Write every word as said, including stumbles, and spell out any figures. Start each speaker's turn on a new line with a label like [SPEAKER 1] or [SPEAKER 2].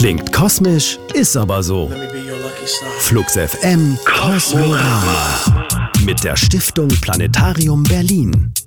[SPEAKER 1] Klingt kosmisch, ist aber so. Flux F M Kosmorama mit der Stiftung Planetarium Berlin.